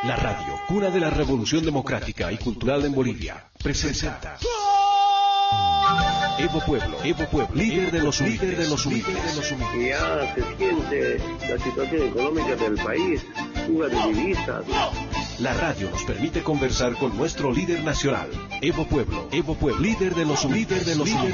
La radio, cuna de la revolución democrática y cultural en Bolivia, presenta Evo Pueblo, líder de los humildes. Ya se siente la situación económica del país, fuga de divisas. La radio nos permite conversar con nuestro líder nacional, Evo Pueblo, líder de los humildes.